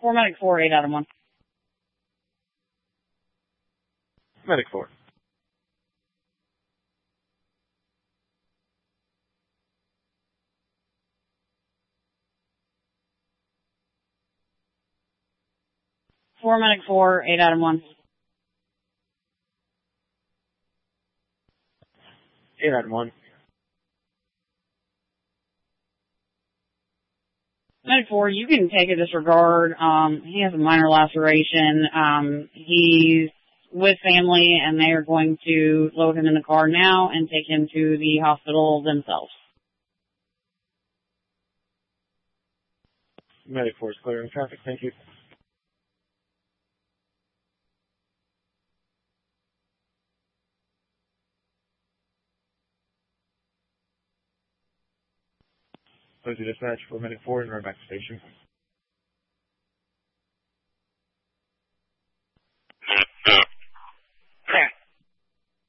4 Medic 4, 8 out of 1. Medic 4. Four Medic 4, 8 out of 1. 8 out of 1. Medic 4, you can take a disregard. He has a minor laceration. He's with family, and they are going to load him in the car now and take him to the hospital themselves. Medic 4 is clearing traffic. Thank you. Close your dispatch for Medic 4 and run back to station.